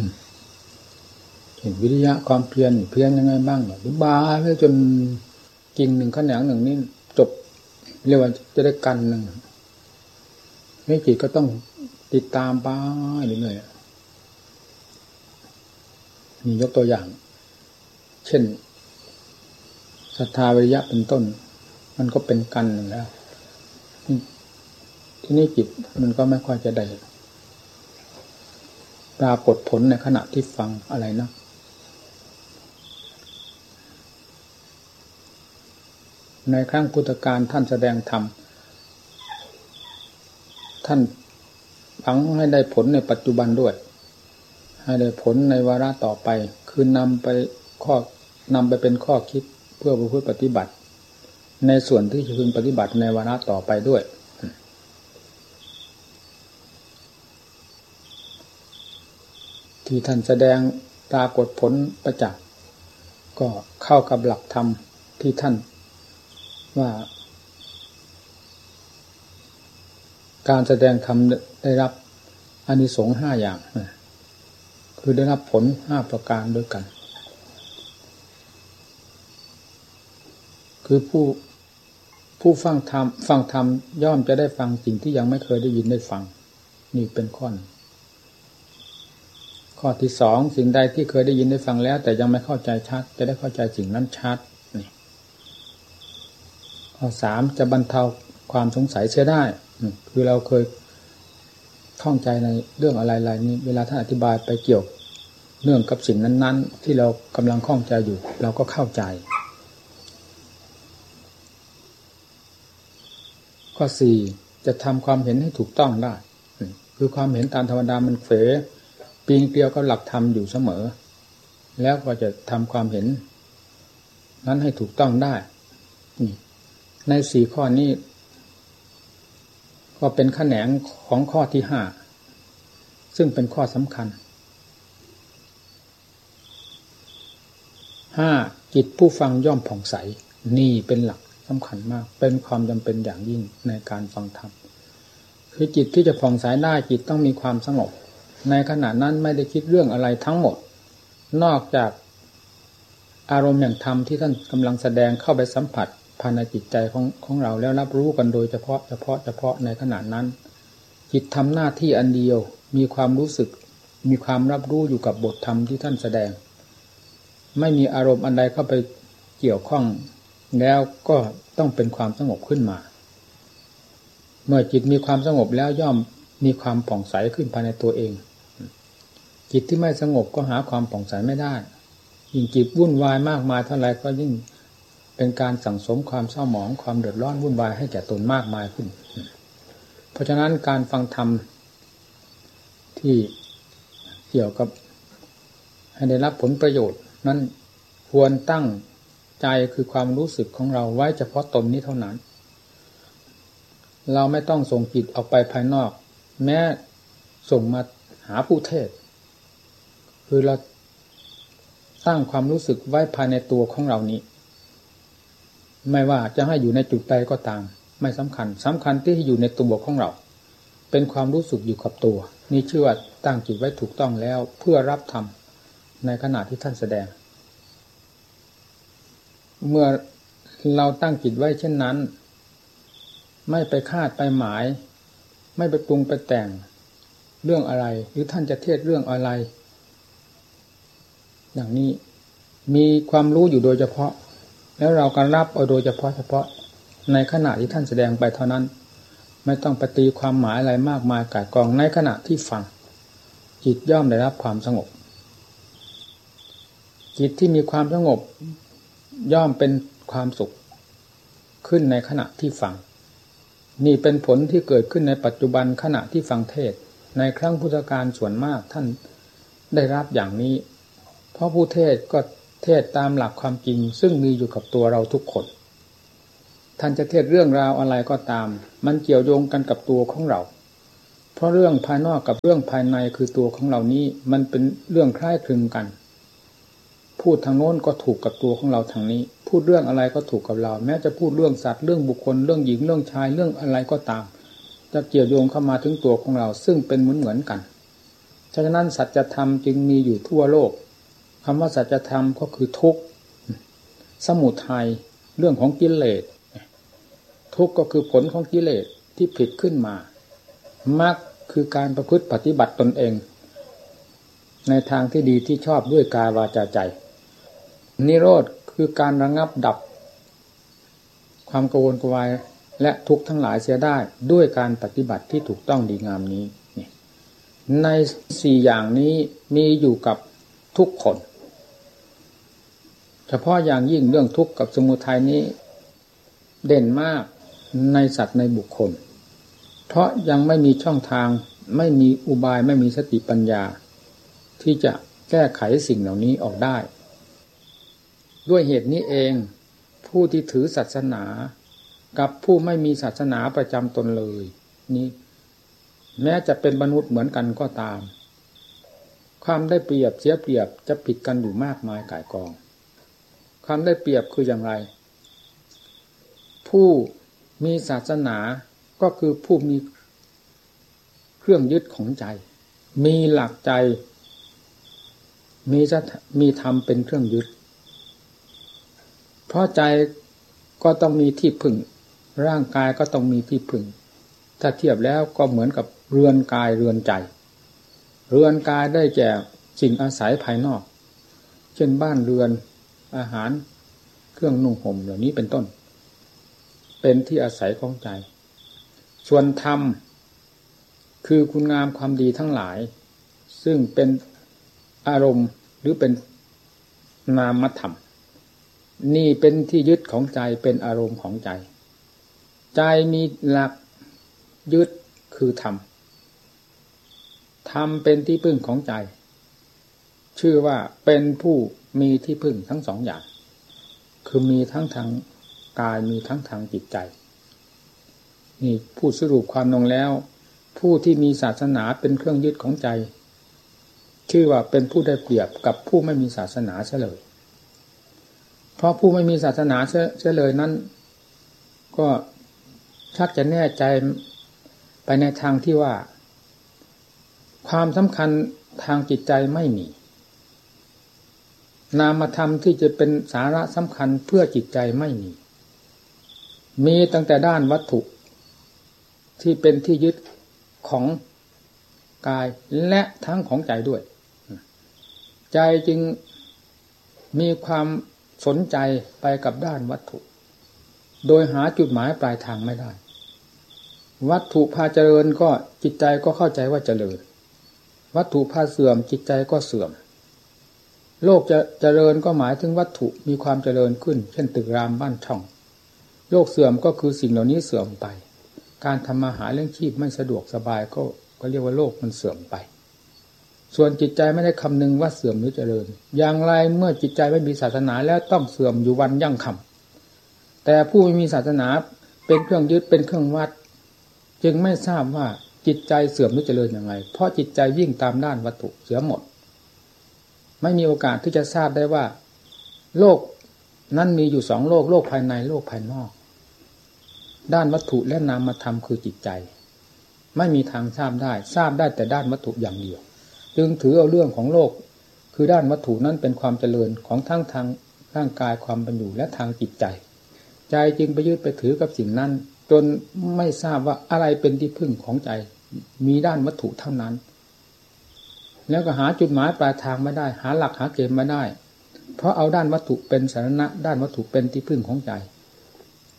เห็นวิริยะความเพียรเพียรยังไงบ้างอธิบายไว้จนกิ่งหนึ่งขนงหนึ่งนี่จบเรียกว่าจะได้กันหนึ่งนี่จิตก็ต้องติดตามไปเรื่อยๆมียกตัวอย่างเช่นศรัทธาวิริยะเป็นต้นมันก็เป็นกันหนึ่งแล้วที่นี่จิตมันก็ไม่ค่อยจะได้ปรากฏผลในขณะที่ฟังอะไรนะในครั้งพุทธกาลท่านแสดงธรรมท่านหวังให้ได้ผลในปัจจุบันด้วยให้ได้ผลในวาระต่อไปคือนำไปข้อนำไปเป็นข้อคิดเพื่อประพฤติปฏิบัติในส่วนที่จะพึงปฏิบัติในวาระต่อไปด้วยที่ท่านแสดงปรากฏผลประจักษ์ก็เข้ากับหลักธรรมที่ท่านว่าการแสดงธรรมได้รับอานิสงส์ห้าอย่างคือได้รับผลห้าประการด้วยกันคือผู้ผู้ฟังธรรมฟังธรรมย่อมจะได้ฟังสิ่งที่ยังไม่เคยได้ยินได้ฟังนี่เป็นข้อข้อที่สองสิ่งใดที่เคยได้ยินได้ฟังแล้วแต่ยังไม่เข้าใจชัดจะได้เข้าใจสิ่งนั้นชัดนี่ข้อสามจะบรรเทาความสงสัยเสียได้คือเราเคยท่องใจในเรื่องอะไรๆนี้เวลาท่านอธิบายไปเกี่ยวเนื่องกับสิ่งนั้นๆที่เรากำลังข้องใจอยู่เราก็เข้าใจข้อสี่จะทำความเห็นให้ถูกต้องได้คือความเห็นตามธรรมดามันเฝปีนเกลียวกับหลักธรรมอยู่เสมอแล้วก็จะทำความเห็นนั้นให้ถูกต้องได้ในสี่ข้อนี้ก็เป็นแขนงของข้อที่ห้าซึ่งเป็นข้อสำคัญห้าจิตผู้ฟังย่อมผ่องใสนี่เป็นหลักสำคัญมากเป็นความจำเป็นอย่างยิ่งในการฟังธรรมคือจิตที่จะผ่องใสได้จิตต้องมีความสงบในขณะนั้นไม่ได้คิดเรื่องอะไรทั้งหมดนอกจากอารมณ์แห่งธรรมที่ท่านกำลังแสดงเข้าไปสัมผัสภายในจิตใจของของเราแล้วรับรู้กันโดยเฉพาะเฉพาะเฉพาะในขณะนั้นจิตทำหน้าที่อันเดียวมีความรู้สึกมีความรับรู้อยู่กับบทธรรมที่ท่านแสดงไม่มีอารมณ์อันใดเข้าไปเกี่ยวข้องแล้วก็ต้องเป็นความสงบขึ้นมาเมื่อจิตมีความสงบแล้วย่อมมีความผ่องใสขึ้นภายในตัวเองจิตที่ไม่สงบก็หาความผ่องใสไม่ได้ยิ่งจิตวุ่นวายมากมายเท่าไรก็ยิ่งเป็นการสั่งสมความเศร้าหมองความเดือดร้อนวุ่นวายให้แก่ตนมากมายขึ้นเพราะฉะนั้นการฟังธรรมที่เกี่ยวกับให้ได้รับผลประโยชน์นั้นควรตั้งใจคือความรู้สึกของเราไว้เฉพาะตนนี้เท่านั้นเราไม่ต้องส่งจิตออกไปภายนอกแม้ส่งมาหาผู้เทศคือเราตั้งความรู้สึกไว้ภายในตัวของเรานี้ไม่ว่าจะให้อยู่ในจุดใดก็ตามไม่สำคัญสำคัญที่อยู่ในตัวของเราเป็นความรู้สึกอยู่กับตัวนี่ชื่อว่าตั้งจิตไว้ถูกต้องแล้วเพื่อรับธรรมในขณะที่ท่านแสดงเมื่อเราตั้งจิตไว้เช่นนั้นไม่ไปคาดไปหมายไม่ไปปรุงไปแต่งเรื่องอะไรหรือท่านจะเทศเรื่องอะไรอย่างนี้มีความรู้อยู่โดยเฉพาะแล้วเราก็รับเอาโดยเฉพาะเฉพาะในขณะที่ท่านแสดงไปเท่านั้นไม่ต้องไปตีความหมายอะไรมากมายก่ายกองในขณะที่ฟังจิตย่อมได้รับความสงบจิตที่มีความสงบย่อมเป็นความสุขขึ้นในขณะที่ฟังนี่เป็นผลที่เกิดขึ้นในปัจจุบันขณะที่ฟังเทศน์ในครั้งพุทธกาลส่วนมากท่านได้รับอย่างนี้เพราะผู้เทศน์ก็เทศน์ตามหลักความจริงซึ่งมีอยู่กับตัวเราทุกคนท่านจะเทศน์เรื่องราวอะไรก็ตามมันเกี่ยวโยงกันกับตัวของเราเพราะเรื่องภายนอกกับเรื่องภายในคือตัวของเรานี้มันเป็นเรื่องคล้ายคลึงกันพูดทางโน้นก็ถูกกับตัวของเราทางนี้พูดเรื่องอะไรก็ถูกกับเราแม้จะพูดเรื่องสัตว์เรื่องบุคคลเรื่องหญิงเรื่องชายเรื่องอะไรก็ตามจะเกี่ยวโยงเข้ามาถึงตัวของเราซึ่งเป็นเหมือนเหมือนกันฉะนั้นสัจธรรมจึงมีอยู่ทั่วโลกคำว่าสัจธรรมก็คือทุกข์สมุทัยเรื่องของกิเลสทุกข์ก็คือผลของกิเลสที่ผิดขึ้นมามรรคคือการประพฤติปฏิบัติตนเองในทางที่ดีที่ชอบด้วยกายวาจาใจนิโรธคือการระงับดับความกังวลกวายและทุกข์ทั้งหลายเสียได้ด้วยการปฏิบัติที่ถูกต้องดีงามนี้ในสี่อย่างนี้มีอยู่กับทุกคนเฉพาะอย่างยิ่งเรื่องทุกข์กับสมุทัยนี้เด่นมากในสัตว์ในบุคคลเพราะยังไม่มีช่องทางไม่มีอุบายไม่มีสติปัญญาที่จะแก้ไขสิ่งเหล่านี้ออกได้ด้วยเหตุนี้เองผู้ที่ถือศาสนากับผู้ไม่มีศาสนาประจำตนเลยนี้แม้จะเป็นมนุษย์เหมือนกันก็ตามความได้เปรียบเสียเปรียบจะผิดกันอยู่มากมายก่ายกองความได้เปรียบคืออย่างไรผู้มีศาสนาก็คือผู้มีเครื่องยึดของใจมีหลักใจมีมีธรรมเป็นเครื่องยึดเพราะใจก็ต้องมีที่พึ่งร่างกายก็ต้องมีที่พึ่งถ้าเทียบแล้วก็เหมือนกับเรือนกายเรือนใจเรือนกายได้แก่สิ่งอาศัยภายนอกเช่นบ้านเรือนอาหารเครื่องนุ่งห่มเหล่านี้เป็นต้นเป็นที่อาศัยของใจส่วนธรรมคือคุณงามความดีทั้งหลายซึ่งเป็นอารมณ์หรือเป็นนามธรรมนี่เป็นที่ยึดของใจเป็นอารมณ์ของใจใจมีหลักยึดคือธรรมธรรมเป็นที่พึ่งของใจชื่อว่าเป็นผู้มีที่พึ่งทั้งสองอย่างคือมีทั้งทางกายมีทั้งทางจิตใจนี่พูดสรุปความลงแล้วผู้ที่มีศาสนาเป็นเครื่องยึดของใจชื่อว่าเป็นผู้ได้เปรียบกับผู้ไม่มีศาสนาเฉลยเพราะผู้ไม่มีศาสนาเฉลยนั้นก็ชักจะแน่ใจไปในทางที่ว่าความสำคัญทางจิตใจไม่มีนามธรรมที่จะเป็นสาระสำคัญเพื่อจิตใจไม่มีมีตั้งแต่ด้านวัตถุที่เป็นที่ยึดของกายและทั้งของใจด้วยใจจึงมีความสนใจไปกับด้านวัตถุโดยหาจุดหมายปลายทางไม่ได้วัตถุพาเจริญก็จิตใจก็เข้าใจว่าเจริญวัตถุพาเสื่อมจิตใจก็เสื่อมโลกจะเจริญก็หมายถึงวัตถุมีความเจริญขึ้นเช่นตึกรามบ้านช่องโลกเสื่อมก็คือสิ่งเหล่านี้เสื่อมไปการทำมาหาเลี้ยงชีพไม่สะดวกสบายก็ก็เรียกว่าโลกมันเสื่อมไปส่วนจิตใจไม่ได้คำนึงว่าเสื่อมหรือเจริญอย่างไรเมื่อจิตใจไม่มีศาสนาแล้วต้องเสื่อมอยู่วันยั่งค่ำแต่ผู้ไม่มีศาสนาเป็นเครื่องยึดเป็นเครื่องวัดจึงไม่ทราบว่าจิตใจเสื่อมหรือเจริญอย่างไรเพราะจิตใจวิ่งตามด้านวัตถุเสียหมดไม่มีโอกาสที่จะทราบได้ว่าโลกนั้นมีอยู่สองโลกโลกภายในโลกภายนอกด้านวัตถุและนามธรรมคือจิตใจไม่มีทางทราบได้ทราบได้แต่ด้านวัตถุอย่างเดียวจึงถือเอาเรื่องของโลกคือด้านวัตถุนั้นเป็นความเจริญของทั้งทางร่างกายความเป็นอยู่และทางจิตใจใจจึงไปยึดไปถือกับสิ่งนั้นจนไม่ทราบว่าอะไรเป็นที่พึ่งของใจมีด้านวัตถุเท่านั้นแล้วก็หาจุดหมายปลายทางไม่ได้หาหลักหาเกณฑ์ไม่ได้เพราะเอาด้านวัตถุเป็นสาระด้านวัตถุเป็นที่พึ่งของใจ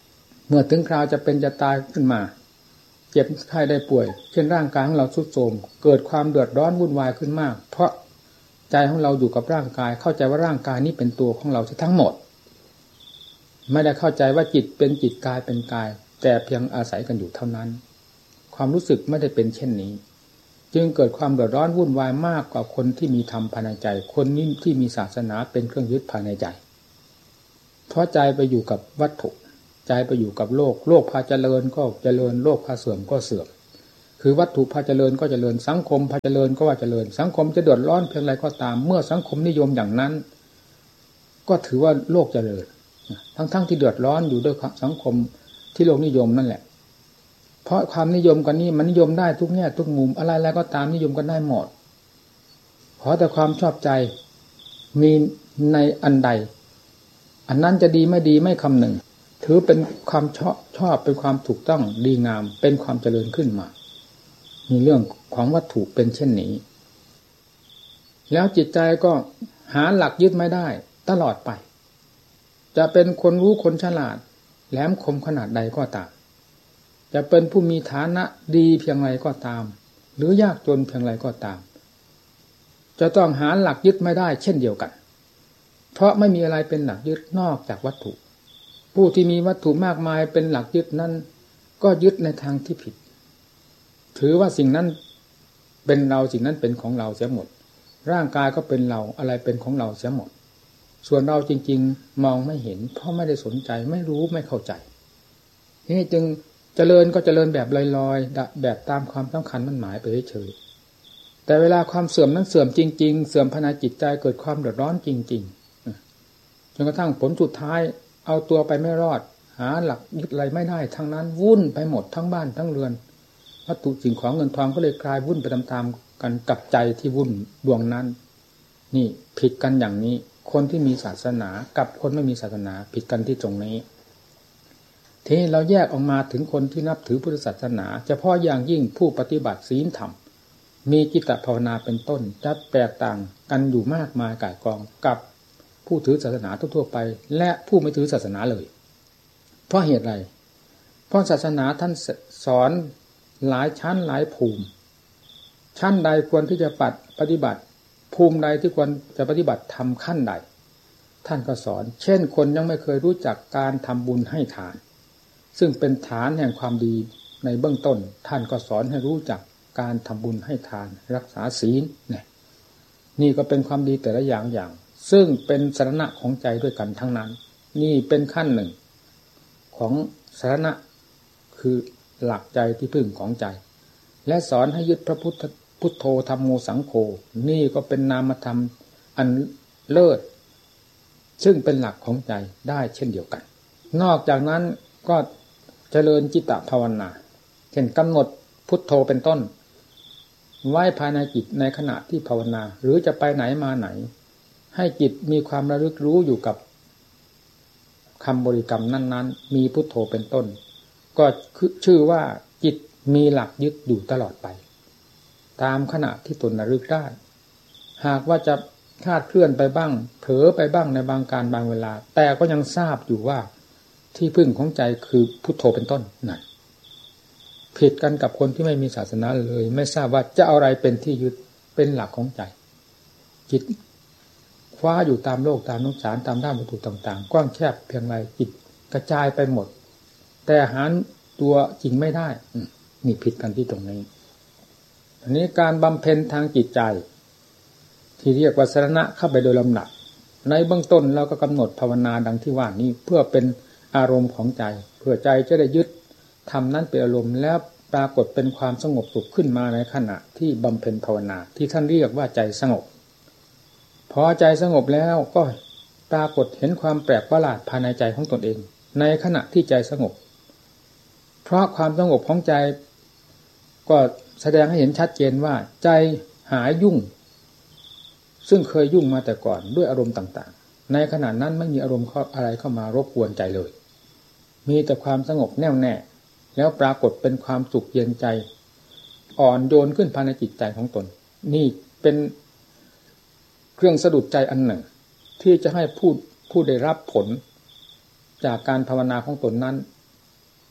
เมื่อถึงคราวจะเป็นจะตายขึ้นมาเจ็บไข้ได้ป่วยเช่นร่างกายของเราทรุดโทรมเกิดความเดือดร้อนวุ่นวายขึ้นมากเพราะใจของเราอยู่กับร่างกายเข้าใจว่าร่างกายนี้เป็นตัวของเราทั้งหมดไม่ได้เข้าใจว่าจิตเป็นจิตกายเป็นกายแต่เพียงอาศัยกันอยู่เท่านั้นความรู้สึกไม่ได้เป็นเช่นนี้จึงเกิดความเดือดร้อนวุ่นวายมากกว่าคนที่มีธรรมภายในใจคนนี้ที่มีศาสนาเป็นเครื่องยึดภายในใจเพราะใจไปอยู่กับวัตถุใจไปอยู่กับโลกโลกพาเจริญก็เจริญโลกพาเสื่อมก็เสื่อมคือวัตถุพาเจริญก็เจริญสังคมพาเจริญก็ว่าเจริญสังคมจะเดือดร้อนเพียงไรก็ตามเมื่อสังคมนิยมอย่างนั้นก็ถือว่าโลกเจริญทั้งๆ ท, ที่เดือดร้อนอยู่ด้วยสังคมที่โลกนิยมนั่นแหละเพราะความนิยมกันนี้มันนิยมได้ทุกแง่ทุกมุมอะไรแล้วก็ตามนิยมกันได้หมดขอแต่ความชอบใจมีในอันใดอันนั้นจะดีไม่ดีไม่คำหนึ่งถือเป็นความชอบชอบเป็นความถูกต้องดีงามเป็นความเจริญขึ้นมามีเรื่องของวัตถุเป็นเช่นนี้แล้วจิตใจก็หาหลักยึดไม่ได้ตลอดไปจะเป็นคนรู้คนฉลาดแหลมคมขนาดใดก็ตามจะเป็นผู้มีฐานะดีเพียงไรก็ตามหรือยากจนเพียงไรก็ตามจะต้องหาหลักยึดไม่ได้เช่นเดียวกันเพราะไม่มีอะไรเป็นหลักยึดนอกจากวัตถุผู้ที่มีวัตถุมากมายเป็นหลักยึดนั้นก็ยึดในทางที่ผิดถือว่าสิ่งนั้นเป็นเราสิ่งนั้นเป็นของเราเสียหมดร่างกายก็เป็นเราอะไรเป็นของเราเสียหมดส่วนเราจริงๆมองไม่เห็นเพราะไม่ได้สนใจไม่รู้ไม่เข้าใจนี่จึงเจริญก็เจริญแบบลอยๆแบบตามความสำคัญมั่นหมายไปเฉยๆแต่เวลาความเสื่อมนั้นเสื่อมจริงๆเสื่อมภายในจิตใจเกิดความเดือดร้อนจริงๆจนกระทั่งผลสุดท้ายเอาตัวไปไม่รอดหาหลักยึดอะไรไม่ได้ทั้งนั้นวุ่นไปหมดทั้งบ้านทั้งเรือนวัตถุสิ่งของเงินทองก็เลยกลายวุ่นไปตามๆกันกับใจที่วุ่นดวงนั้นนี่ผิดกันอย่างนี้คนที่มีศาสนากับคนไม่มีศาสนาผิดกันที่ตรงนี้ทีนี้เราแยกออกมาถึงคนที่นับถือพุทธศาสนาเฉพาะอย่างยิ่งผู้ปฏิบัติศีลธรรมมีจิตภาวนาเป็นต้นจะแตกต่างกันอยู่มากมายก่ายกองกับผู้ถือศาสนาทั่วๆไปและผู้ไม่ถือศาสนาเลยเพราะเหตุไรเพราะศาสนาท่านสอนหลายชั้นหลายภูมิชั้นใดควรที่จะปฏิบัติภูมิใดที่ควรจะปฏิบัติทำขั้นใดท่านก็สอนเช่นคนยังไม่เคยรู้จักการทำบุญให้ทานซึ่งเป็นฐานแห่งความดีในเบื้องต้นท่านก็สอนให้รู้จักการทำบุญให้ทานรักษาศีลเนี่ยนี่ก็เป็นความดีแต่ละอย่างอย่างซึ่งเป็นสรณะของใจด้วยกันทั้งนั้นนี่เป็นขั้นหนึ่งของสรณะคือหลักใจที่พึ่งของใจและสอนให้ยึดพระพุทธพุทโธธัมโมสังโฆนี่ก็เป็นนามธรรมอันเลิศซึ่งเป็นหลักของใจได้เช่นเดียวกันนอกจากนั้นก็เจริญจิตตภาวนาเช่นกำหนดพุทโธเป็นต้นไว้ภายในจิตในขณะที่ภาวนาหรือจะไปไหนมาไหนให้จิตมีความระลึกรู้อยู่กับคำบริกรรมนั้นๆมีพุทโธเป็นต้นก็ชื่อว่าจิตมีหลักยึดอยู่ตลอดไปตามขณะที่ตนระลึกได้หากว่าจะคลาดเคลื่อนไปบ้างเผลอไปบ้างในบางการบางเวลาแต่ก็ยังทราบอยู่ว่าที่พึ่งของใจคือพุทโธเป็นต้นนั่นผิดกันกับคนที่ไม่มีศาสนาเลยไม่ทราบว่าจะเอาอะไรเป็นที่ยึดเป็นหลักของใจจิตคว้าอยู่ตามโลกตามสงสารตามด้านวัตถุต่างๆกว้างแคบเพียงไรจิตกระจายไปหมดแต่หาตัวจริงไม่ได้นี่ผิดกันที่ตรงนี้อันนี้การบำเพ็ญทางจิตใจที่เรียกว่าสรณะเข้าไปโดยลำดับในเบื้องต้นเราก็กำหนดภาวนาดังที่ว่านี้เพื่อเป็นอารมณ์ของใจเพื่อใจจะได้ยึดทำนั้นเป็นอารมณ์แล้วปรากฏเป็นความสงบสุขขึ้นมาในขณะที่บำเพ็ญภาวนาที่ท่านเรียกว่าใจสงบพอใจสงบแล้วก็ปรากฏเห็นความแปลกประหลาดภายในใจของตนเองในขณะที่ใจสงบเพราะความสงบของใจก็แสดงให้เห็นชัดเจนว่าใจหายยุ่งซึ่งเคยยุ่งมาแต่ก่อนด้วยอารมณ์ต่างๆในขณะนั้นไม่มีอารมณ์อะไรเข้ามารบกวนใจเลยมีแต่ความสงบแน่วแน่แล้วปรากฏเป็นความสุขเย็นใจอ่อนโยนขึ้นภายในจิตใจของตนนี่เป็นเครื่องสะดุดใจอันหนึ่งที่จะให้ผู้ผู้ได้รับผลจากการภาวนาของตนนั้น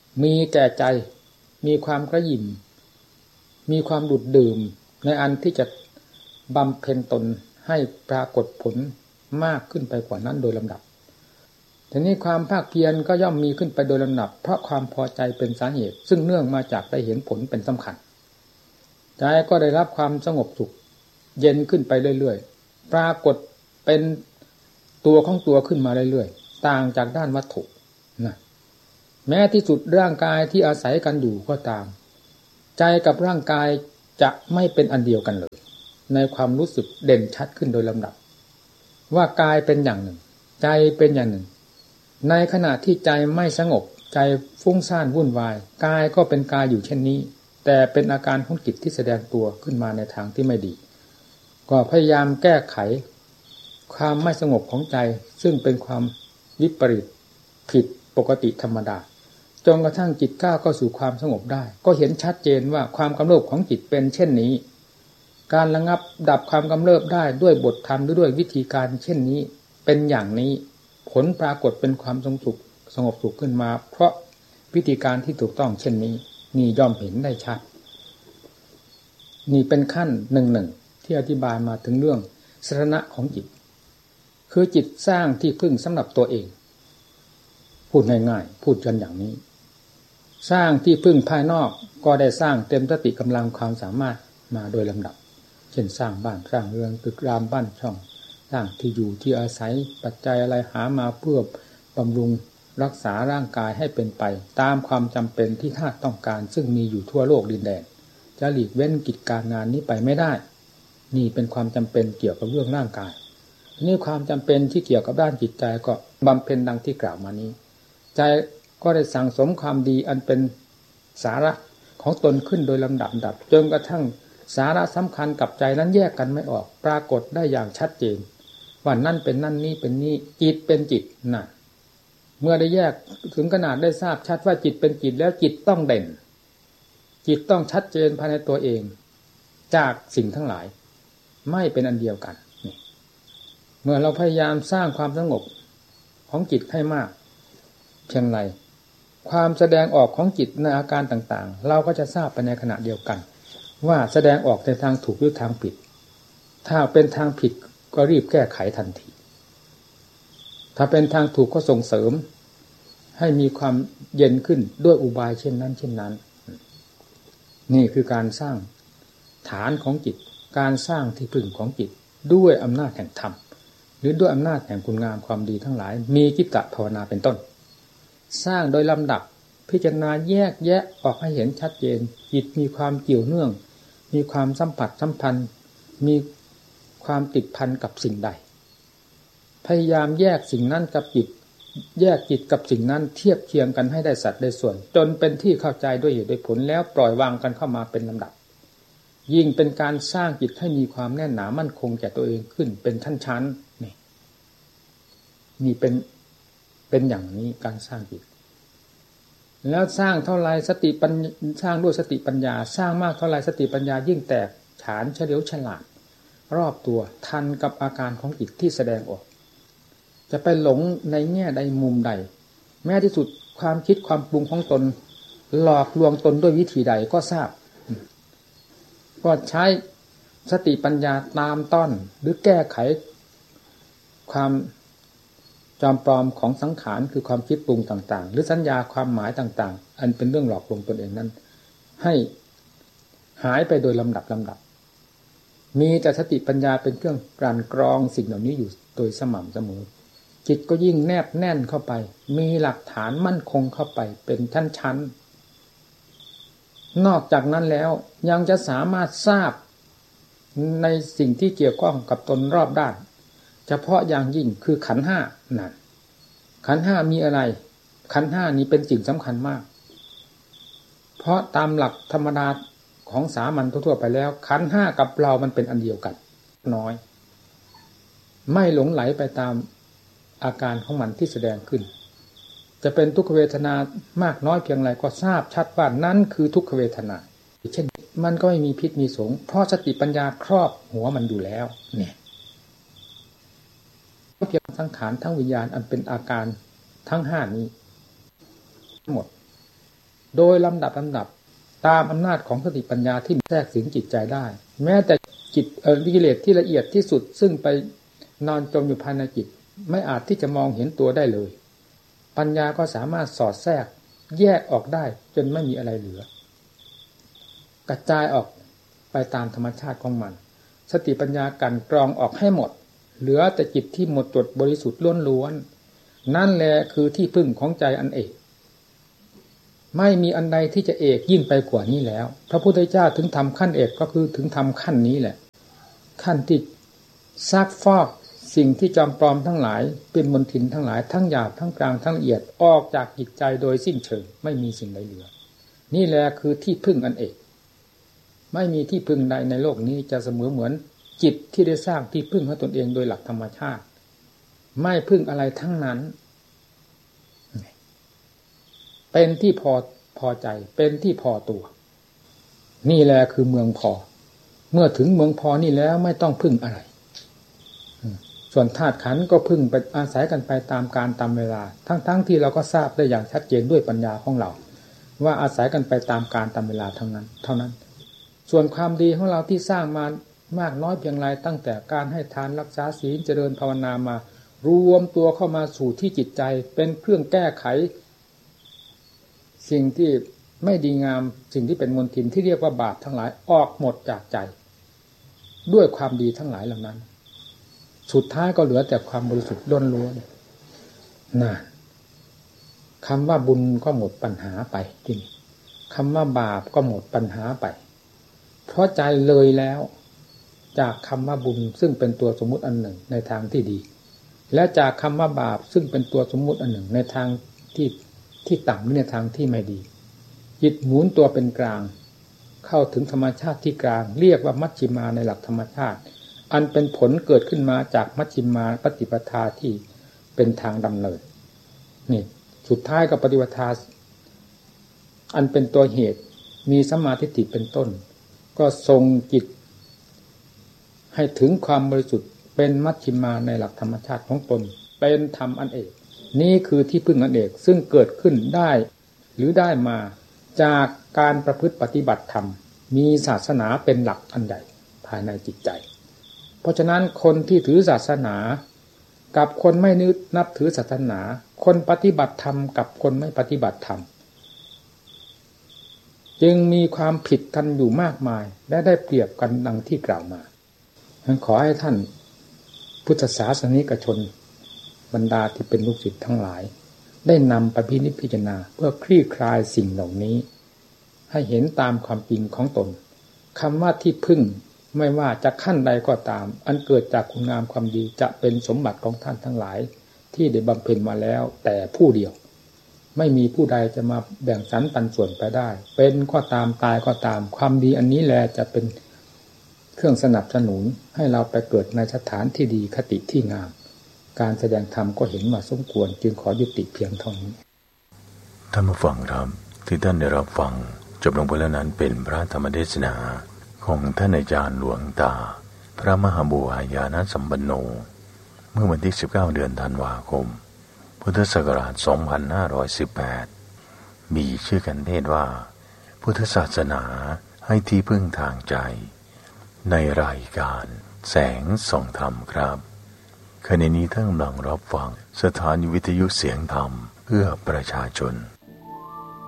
มีแก่ใจมีความกระหยิ่มมีความดุดดื่มในอันที่จะบำเพ็ญตนให้ปรากฏผลมากขึ้นไปกว่านั้นโดยลำดับทีนี้ความภาคเพียรก็ย่อมมีขึ้นไปโดยลำดับเพราะความพอใจเป็นสาเหตุซึ่งเนื่องมาจากได้เห็นผลเป็นสำคัญใจก็ได้รับความสงบสุขเย็นขึ้นไปเรื่อยๆปรากฏเป็นตัวของตัวขึ้นมาเรื่อยๆต่างจากด้านวัตถุนะแม้ที่สุดร่างกายที่อาศัยกันอยู่ก็ตามใจกับร่างกายจะไม่เป็นอันเดียวกันเลยในความรู้สึกเด่นชัดขึ้นโดยลำดับว่ากายเป็นอย่างหนึ่งใจเป็นอย่างหนึ่งในขณะที่ใจไม่สงบใจฟุ้งซ่านวุ่นวายกายก็เป็นกายอยู่เช่นนี้แต่เป็นอาการของจิตที่แสดงตัวขึ้นมาในทางที่ไม่ดีก็พยายามแก้ไขความไม่สงบของใจซึ่งเป็นความวิปริตผิดปกติธรรมดาจนกระทั่งจิตก้าวเข้าสู่ความสงบได้ก็เห็นชัดเจนว่าความกำเริบของจิตเป็นเช่นนี้การระงับดับความกำเริบได้ด้วยบทธรรมหรือด้วยวิธีการเช่นนี้เป็นอย่างนี้ผลปรากฏเป็นความสงบสุขสงบสุขขึ้นมาเพราะวิธีการที่ถูกต้องเช่นนี้นี่ย่อมเห็นได้ชัดนี่เป็นขั้นหนึ่งหนึ่งที่อธิบายมาถึงเรื่องสรณะของจิตคือจิตสร้างที่พึ่งสำหรับตัวเองพูดง่ายๆพูดกันอย่างนี้สร้างที่พึ่งภายนอกก็ได้สร้างเต็มสติกำลังความสามารถมาโดยลำดับเช่นสร้างบ้านสร้างเรือนตึกรามบ้านช่องสร้างที่อยู่ที่อาศัยปัจจัยอะไรหามาเพื่อบำรุงรักษาร่างกายให้เป็นไปตามความจำเป็นที่ธาตุต้องการซึ่งมีอยู่ทั่วโลกดินแดนจะหลีกเว้นกิจการงานนี้ไปไม่ได้นี่เป็นความจำเป็นเกี่ยวกับเรื่องร่างกายนี่ความจำเป็นที่เกี่ยวกับด้านจิตใจก็บำเพ็ญดังที่กล่าวมานี้ใจก็ได้สั่งสมความดีอันเป็นสาระของตนขึ้นโดยลำดับดับจนกระทั่งสาระสำคัญกับใจนั้นแยกกันไม่ออกปรากฏได้อย่างชัดเจนว่านั่นเป็นนั่นนี่เป็นนี่จิตเป็นจิตน่ะเมื่อได้แยกถึงขนาดได้ทราบชัดว่าจิตเป็นจิตแล้วจิตต้องเด่นจิตต้องชัดเจนภายในตัวเองจากสิ่งทั้งหลายไม่เป็นอันเดียวกันเมื่อเราพยายามสร้างความสงบของจิตให้มากเพียงไรความแสดงออกของจิตในอาการต่างๆเราก็จะทราบไปในขณะเดียวกันว่าแสดงออกในทางถูกหรือทางผิดถ้าเป็นทางผิดก็รีบแก้ไขทันทีถ้าเป็นทางถูกก็ส่งเสริมให้มีความเย็นขึ้นด้วยอุบายเช่นนั้นเช่นนั้นนี่คือการสร้างฐานของจิตการสร้างที่พึ่งของจิตด้วยอำนาจแห่งธรรมหรือด้วยอำนาจแห่งคุณงามความดีทั้งหลายมีจิตตภาวนาเป็นต้นสร้างโดยลำดับพิจารณาแยกแยะออกให้เห็นชัดเจนจิตมีความเกี่ยวเนื่องมีความสัมผัสสัมพันธ์มีความติดพันกับสิ่งใดพยายามแยกสิ่งนั้นกับจิตแยกจิตกับสิ่งนั้นเทียบเคียงกันให้ได้สัดได้ส่วนจนเป็นที่เข้าใจด้วยเหตุด้วยผลแล้วปล่อยวางกันเข้ามาเป็นลำดับยิ่งเป็นการสร้างจิตให้มีความแน่นหนามั่นคงแก่ตัวเองขึ้นเป็นชั้นๆนี่นี่เป็นเป็นอย่างนี้การสร้างจิตแล้วสร้างเท่าไรสติปัญญาสร้างด้วยสติปัญญาสร้างมากเท่าไรสติปัญญายิ่งแตกฉานเฉลียวฉลาดรอบตัวทันกับอาการของจิตที่แสดงออกจะไปหลงในแง่ใดมุมใดแม้ที่สุดความคิดความปรุงของตนหลอกลวงตนด้วยวิธีใดก็ทราบก็ใช้สติปัญญาตามต้อนหรือแก้ไขความจอมปลอมของสังขารคือความคิดปรุงต่างๆหรือสัญญาความหมายต่างๆอันเป็นเรื่องหลอกลวงตนเองนั้นให้หายไปโดยลำดับลำดับมีแต่สติปัญญาเป็นเครื่องกลั่นกรองสิ่งเหล่านี้อยู่โดยสม่ำเสมอจิตก็ยิ่งแนบแน่นเข้าไปมีหลักฐานมั่นคงเข้าไปเป็นชั้นๆนอกจากนั้นแล้วยังจะสามารถทราบในสิ่งที่เกี่ยวข้องกับตนรอบด้านเฉพาะอย่างยิ่งคือขันธ์ห้านั่นขันธ์ห้ามีอะไรขันธ์ห้านี้เป็นสิ่งสำคัญมากเพราะตามหลักธรรมดาของสามัญทั่วๆไปแล้วขันธ์ห้ากับเรามันเป็นอันเดียวกันน้อยไม่หลงไหลไปตามอาการของมันที่แสดงขึ้นจะเป็นทุกขเวทนามากน้อยเพียงไรก็ทราบชัดว่านั้นคือทุกขเวทนาเช่นมันก็ไม่มีพิษมีสงเพราะสติปัญญาครอบหัวมันอยู่แล้วเนี่ยเพียงสังขารทั้งวิญญาณอันเป็นอาการทั้งห้านี้หมดโดยลำดับลำดับตามอำนาจของสติปัญญาที่แทรกสิงจิตใจได้แม้แต่จิตเอ่อกิเลสที่ละเอียดที่สุดซึ่งไปนอนจมอยู่ภายในจิตไม่อาจที่จะมองเห็นตัวได้เลยปัญญาก็สามารถสอดแทรกแยกออกได้จนไม่มีอะไรเหลือกระจายออกไปตามธรรมชาติของมันสติปัญญากันกรองออกให้หมดเหลือแต่จิตที่หมดจดบริสุทธิ์ล้วนๆนั่นแหละคือที่พึ่งของใจอันเอกไม่มีอันใดที่จะเอกยิ่งไปกว่านี้แล้วพระพุทธเจ้าถึงทำขั้นเอกก็คือถึงทำขั้นนี้แหละขั้นที่ซักฟอกสิ่งที่จอมปลอมทั้งหลายเป็นมลทินทั้งหลายทั้งหยาบทั้งกลางทั้งละเอียดออกจากจิตใจโดยสิ้นเชิงไม่มีสิ่งใดเหลือนี่แหละคือที่พึ่งอันเอกไม่มีที่พึ่งใดในโลกนี้จะเสมอเหมือนจิตที่ได้สร้างที่พึ่งให้ตนเองโดยหลักธรรมชาติไม่พึ่งอะไรทั้งนั้นเป็นที่พอพอใจเป็นที่พอตัวนี่แหละคือเมืองพอเมื่อถึงเมืองพอนี่แล้วไม่ต้องพึ่งอะไรส่วนธาตุขันธ์ก็พึ่งไปอาศัยกันไปตามการตามเวลาทั้งๆ ท, ที่เราก็ทราบได้อย่างชัดเจนด้วยปัญญาของเราว่าอาศัยกันไปตามการตามเวลาทั้งนั้นเท่านั้นส่วนความดีของเราที่สร้างมามากน้อยเพียงไรตั้งแต่การให้ทานรักษาศีลเจริญภาวนามารวมตัวเข้ามาสู่ที่จิตใจเป็นเครื่องแก้ไขสิ่งที่ไม่ดีงามสิ่งที่เป็นมลทินที่เรียกว่าบาปทั้งหลายออกหมดจากใจด้วยความดีทั้งหลายเหล่านั้นสุดท้ายก็เหลือแต่ความบริสุทธิ์ล้วนๆน่ะคำว่าบุญก็หมดปัญหาไปจริงคำว่าบาปก็หมดปัญหาไปเพราะใจเลยแล้วจากคำว่าบุญซึ่งเป็นตัวสมมุติอันหนึ่งในทางที่ดีและจากคำว่าบาปซึ่งเป็นตัวสมมุติอันหนึ่งในทางที่ที่ต่ำในทางที่ไม่ดีจิตหมุนตัวเป็นกลางเข้าถึงธรรมชาติที่กลางเรียกว่ามัชฌิมาในหลักธรรมชาติอันเป็นผลเกิดขึ้นมาจากมัชฌิมาปฏิปทาที่เป็นทางดำเนินนี่สุดท้ายก็ปฏิปทาอันเป็นตัวเหตุมีสัมมาทิฏฐิเป็นต้นก็ทรงจิตให้ถึงความบริสุทธิ์เป็นมัชฌิมาในหลักธรรมชาติของตนเป็นธรรมอันเอกนี่คือที่พึ่งอันเอกซึ่งเกิดขึ้นได้หรือได้มาจากการประพฤติปฏิบัติธรรมมีศาสนาเป็นหลักอันใดภายในจิตใจเพราะฉะนั้นคนที่ถือศาสนากับคนไม่นึกนับถือศาสนาคนปฏิบัติธรรมกับคนไม่ปฏิบัติธรรมจึงมีความผิดกันอยู่มากมายและได้เปรียบกันดังที่กล่าวมาฉันขอให้ท่านพุทธศาสนิกชนบรรดาที่เป็นลูกศิษย์ทั้งหลายได้นำไปพินิจพิจารณาเพื่อคลี่คลายสิ่งเหล่านี้ให้เห็นตามความจริงของตนคำว่าที่พึ่งไม่ว่าจะขั้นใดก็ตามอันเกิดจากคุณงามความดีจะเป็นสมบัติของท่านทั้งหลายที่ได้บำเพ็ญมาแล้วแต่ผู้เดียวไม่มีผู้ใดจะมาแบ่งสรรปันส่วนไปได้เป็นก็ตามตายก็ตามความดีอันนี้แหละจะเป็นเครื่องสนับสนุนให้เราไปเกิดในสถานที่ดีคติที่งามการแสดงธรรมก็เห็นมาสมควรจึงขอยุติเพียงเท่านี้ท่านผู้ฟังครับที่ท่านได้รับฟังจบลงไปแล้วนั้นเป็นพระธรรมเทศนาของท่านอาจารย์หลวงตาพระมหาบัวญาณสัมปันโนเมื่อวันที่สิบเก้าเดือนธันวาคมพุทธศักราชสองพันห้าร้อยสิบแปดมีชื่อกันเทศว่าพุทธศาสนาให้ที่พึ่งทางใจในรายการแสงส่องธรรมครับขณะนี้ท่านกำลังรับฟังสถานีวิทยุเสียงธรรมเพื่อประชาชน